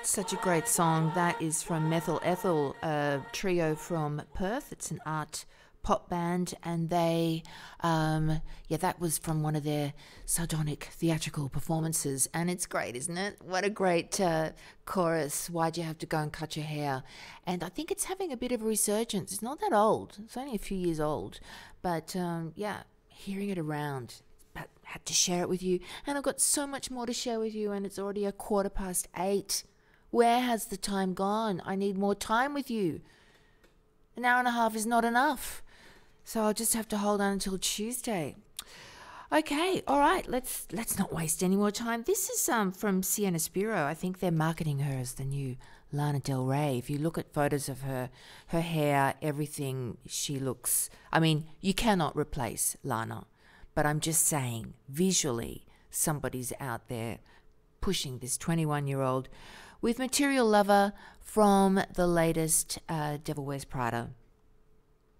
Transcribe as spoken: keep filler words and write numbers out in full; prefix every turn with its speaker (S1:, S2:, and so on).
S1: Such a great song. That is from Methyl Ethel, a trio from Perth. It's an art pop band, and they, um, yeah, that was from one of their sardonic theatrical performances, and it's great, isn't it? What a great uh, chorus. Why'd you have to go and cut your hair? And I think it's having a bit of a resurgence. It's not that old. It's only a few years old, but um, yeah, hearing it around. But had to share it with you, and I've got so much more to share with you, and it's already a quarter past eight. Where has the time gone? I need more time with you. An hour and a half is not enough. So I'll just have to hold on until Tuesday. Okay, all right, let's let's not waste any more time. This is um from Sienna Spiro. I think they're marketing her as the new Lana Del Rey. If you look at photos of her, her hair, everything, she looks... I mean, you cannot replace Lana. But I'm just saying, visually, somebody's out there pushing this twenty-one-year-old with Material Lover from the latest uh, Devil Wears Prada